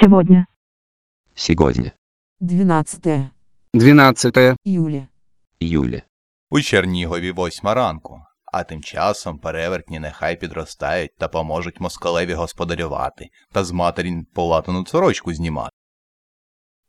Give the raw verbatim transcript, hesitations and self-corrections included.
Сегодня. Сегодня. двенадцатое двенадцатое июля. Июля. У Чернігові восьма ранку, а тим часом перевертні нехай підростають та поможуть москалеві господарювати та з матері полатану сорочку знімати.